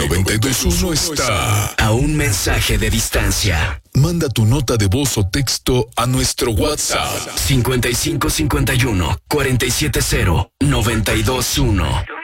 92.1 está a un mensaje de distancia. Manda tu nota de voz o texto a nuestro WhatsApp 5551 470 921.